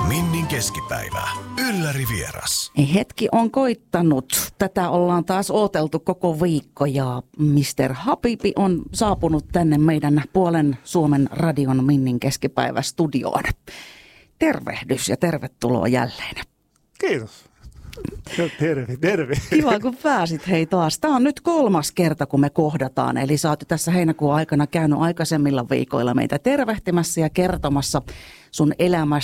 Minnin keskipäivä. Ylläri vieras. Hetki on koittanut. Tätä ollaan taas ooteltu koko viikko ja Mr. Habibi on saapunut tänne meidän puolen Suomen radion Minnin keskipäivä studioon. Tervehdys ja tervetuloa jälleen. Kiitos. Terve. Kiva, kun pääsit hei taas. Tämä on nyt 3. kerta, kun me kohdataan. Eli sä oot tässä heinäkuun aikana käynyt aikaisemmilla viikoilla meitä tervehtimässä ja kertomassa sun